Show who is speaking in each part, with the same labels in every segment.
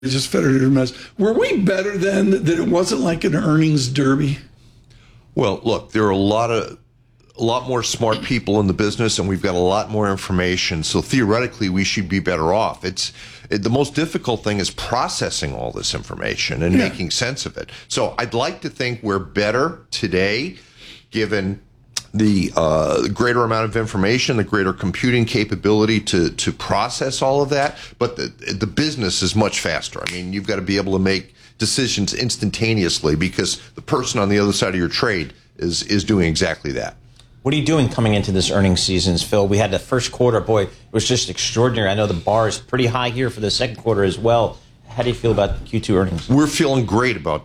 Speaker 1: just Federated Hermes. Were we better then that it wasn't like an earnings derby?
Speaker 2: Well, look, there are a lot more smart people in the business, and we've got a lot more information. So theoretically, we should be better off. The most difficult thing is processing all this information and making sense of it. So I'd like to think we're better today, given the greater amount of information, the greater computing capability to process all of that. But the business is much faster. I mean, you've got to be able to make decisions instantaneously because the person on the other side of your trade is doing exactly that.
Speaker 3: What are you doing coming into this earnings season, Phil? We had the first quarter. Boy, it was just extraordinary. I know the bar is pretty high here for the second quarter as well. How do you feel about Q2 earnings?
Speaker 2: We're feeling great about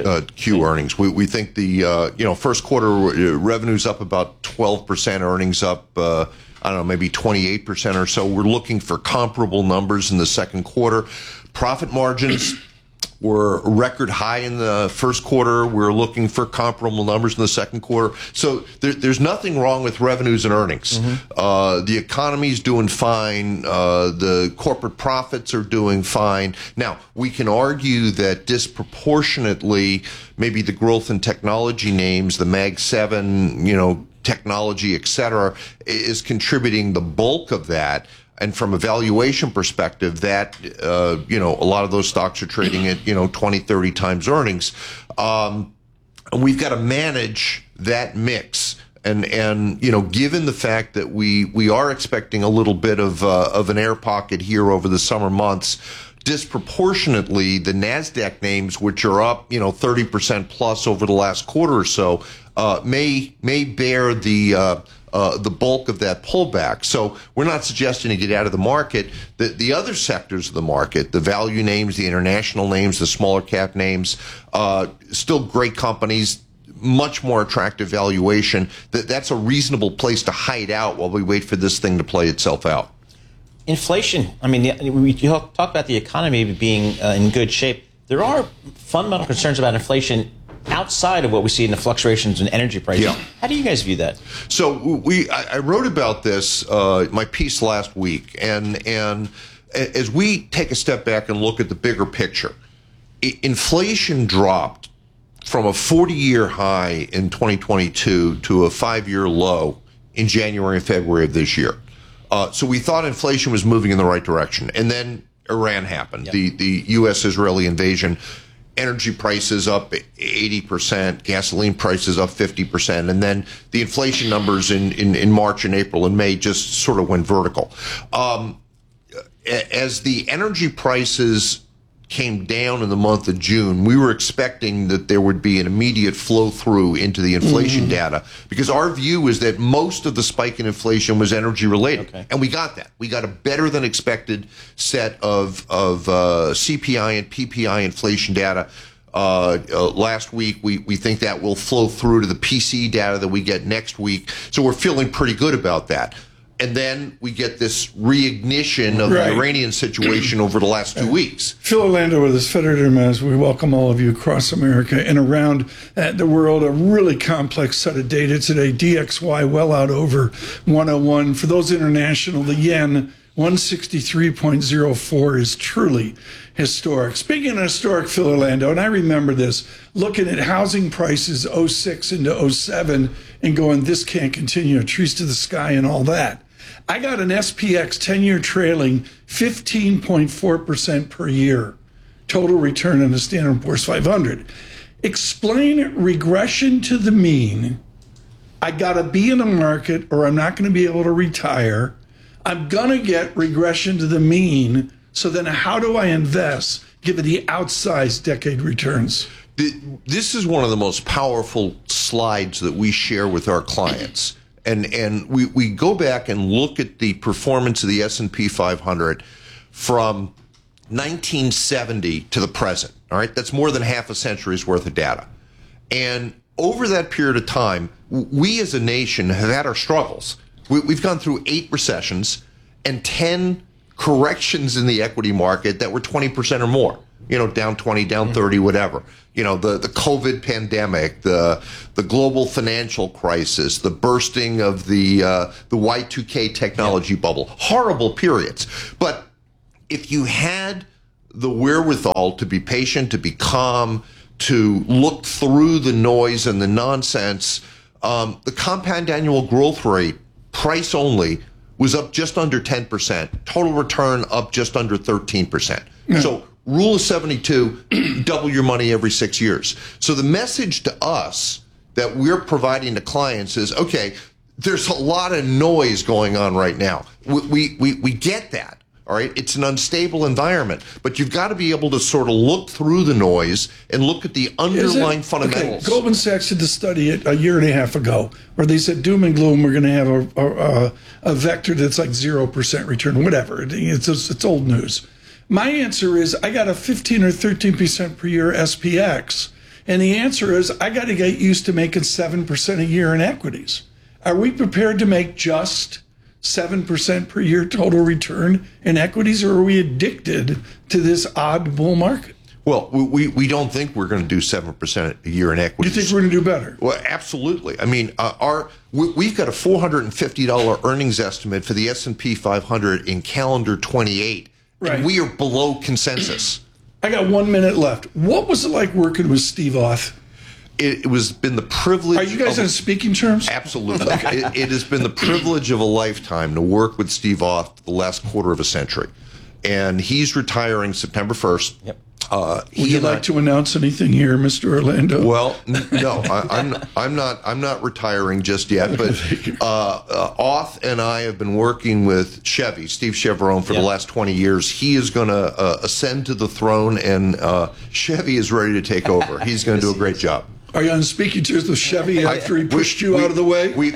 Speaker 2: Q earnings. We think the first quarter revenue's up about 12%, earnings up I don't know, maybe 28% or so. We're looking for comparable numbers in the second quarter. Profit margins were record high in the first quarter. We're looking for comparable numbers in the second quarter. So there's nothing wrong with revenues and earnings. The economy's doing fine. The corporate profits are doing fine. Now, we can argue that disproportionately, maybe the growth in technology names, the Mag 7, technology, et cetera, is contributing the bulk of that. And from a valuation perspective, that, a lot of those stocks are trading at, 20, 30 times earnings. And we've got to manage that mix. And given the fact that we are expecting a little bit of an air pocket here over the summer months, disproportionately, the NASDAQ names, which are up, 30% plus over the last quarter or so, may bear the bulk of that pullback. So we're not suggesting to get out of the market. The other sectors of the market, the value names, the international names, the smaller cap names, still great companies, much more attractive valuation. That's a reasonable place to hide out while we wait for this thing to play itself out.
Speaker 3: Inflation. I mean, we talk about the economy being in good shape. There are fundamental concerns about inflation outside of what we see in the fluctuations in energy prices.
Speaker 2: Yeah.
Speaker 3: How do you guys view that?
Speaker 2: So I wrote about this, my piece last week, and as we take a step back and look at the bigger picture, inflation dropped from a 40-year high in 2022 to a 5-year low in January and February of this year. So we thought inflation was moving in the right direction. And then Iran happened, the U.S.-Israeli invasion. Energy prices up 80%, gasoline prices up 50%, and then the inflation numbers in March and April and May just sort of went vertical. As the energy prices came down in the month of June, we were expecting that there would be an immediate flow through into the inflation data, because our view is that most of the spike in inflation was energy related. Okay. And we got that. We got a better than expected set of CPI and PPI inflation data. Last week, we think that will flow through to the PCE data that we get next week. So we're feeling pretty good about that. And then we get this reignition of the Iranian situation over the last 2 weeks.
Speaker 1: Phil Orlando with us, Federated Hermes. We welcome all of you across America and around the world. A really complex set of data today. DXY well out over 101. For those international, the yen 163.04 is truly historic. Speaking of historic, Phil Orlando, and I remember this, looking at housing prices 06 into 07 and going, this can't continue, trees to the sky and all that. I got an SPX 10-year trailing 15.4% per year total return on the Standard & Poor's 500. Explain regression to the mean. I got to be in a market or I'm not going to be able to retire. I'm going to get regression to the mean. So then how do I invest given the outsized decade returns?
Speaker 2: This is one of the most powerful slides that we share with our clients. And we go back and look at the performance of the S&P 500 from 1970 to the present. All right, that's more than half a century's worth of data. And over that period of time, we as a nation have had our struggles. We've gone through 8 recessions and 10 corrections in the equity market that were 20% or more. Down 20, down 30, whatever. The COVID pandemic, the global financial crisis, the bursting of the Y2K technology bubble. Horrible periods. But if you had the wherewithal to be patient, to be calm, to look through the noise and the nonsense. The compound annual growth rate, price only, was up just under 10%. Total return up just under 13%. So rule of 72, double your money every 6 years. So the message to us that we're providing to clients is, okay, there's a lot of noise going on right now. We get that. All right. It's an unstable environment, but you've got to be able to sort of look through the noise and look at the underlying fundamentals.
Speaker 1: Okay. Goldman Sachs did the study a year and a half ago where they said doom and gloom, we're going to have a vector that's like 0% return, whatever. It's old news. My answer is I got a 15 or 13% per year SPX. And the answer is I got to get used to making 7% a year in equities. Are we prepared to make just 7% per year total return in equities, or are we addicted to this odd bull market?
Speaker 2: Well, we don't think we're going to do 7% a year in equities.
Speaker 1: You think we're going to do better?
Speaker 2: Well, absolutely. I mean, we've got a $450 earnings estimate for the S&P 500 in calendar 28,
Speaker 1: right.
Speaker 2: And we are below consensus.
Speaker 1: I got 1 minute left. What was it like working with Steve Auth?
Speaker 2: It was been the privilege.
Speaker 1: Are you guys on speaking terms?
Speaker 2: Absolutely. It has been the privilege of a lifetime to work with Steve Auth the last quarter of a century, and he's retiring September 1st.
Speaker 3: Yep.
Speaker 1: Would you like to announce anything here, Mr. Orlando?
Speaker 2: Well, no, I'm not retiring just yet. But Auth and I have been working with Steve Chevron, for the last 20 years. He is going to ascend to the throne, and Chevy is ready to take over. He's going to do a great job.
Speaker 1: Are you on speaking terms with Chevy after he pushed you out of the way?
Speaker 2: We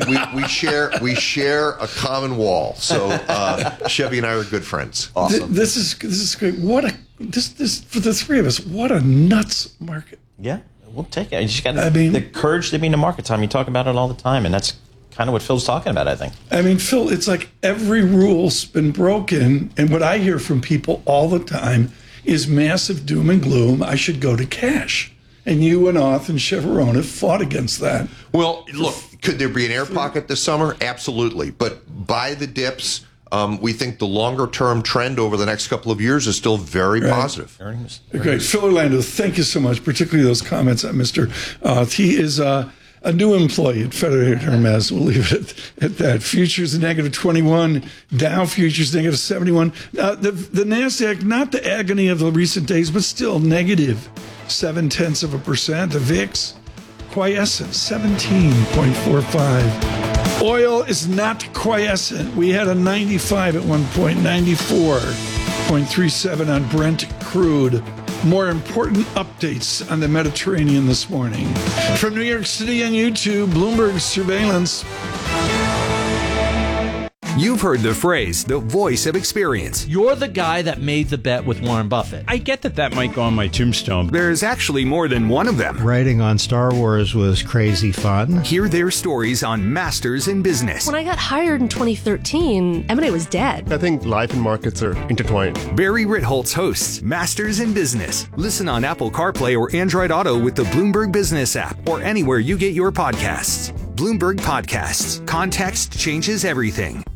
Speaker 2: share a common wall. So Chevy and I are good friends.
Speaker 3: Awesome.
Speaker 1: This is great. This for the three of us. What a nuts market.
Speaker 3: Yeah, we'll take it. You just got
Speaker 1: the
Speaker 3: courage to be in the market time. You talk about it all the time, and that's kind of what Phil's talking about, I think.
Speaker 1: I mean, Phil, it's like every rule's been broken, and what I hear from people all the time is massive doom and gloom. I should go to cash. And you and Auth and Chevron have fought against that.
Speaker 2: Well, look, could there be an air pocket this summer? Absolutely. But buy the dips. We think the longer-term trend over the next couple of years is still very positive.
Speaker 1: Great. Phil Orlando, thank you so much, particularly those comments on Mr. Auth. He is a new employee at Federated Hermes. We'll leave it at that. Futures negative 21, Dow futures negative 71. The NASDAQ, not the agony of the recent days, but still negative 0.7%. The VIX, quiescent, 17.45. Oil is not quiescent. We had a 95 at one point, 94.37 on Brent crude. More important updates on the Mediterranean this morning. From New York City on YouTube, Bloomberg Surveillance.
Speaker 4: You've heard the phrase, the voice of experience.
Speaker 5: You're the guy that made the bet with Warren Buffett.
Speaker 6: I get that might go on my tombstone.
Speaker 4: There's actually more than one of them.
Speaker 7: Writing on Star Wars was crazy fun.
Speaker 4: Hear their stories on Masters in Business.
Speaker 8: When I got hired in 2013, M&A was dead.
Speaker 9: I think life and markets are intertwined.
Speaker 4: Barry Ritholtz hosts Masters in Business. Listen on Apple CarPlay or Android Auto with the Bloomberg Business app or anywhere you get your podcasts. Bloomberg Podcasts. Context changes everything.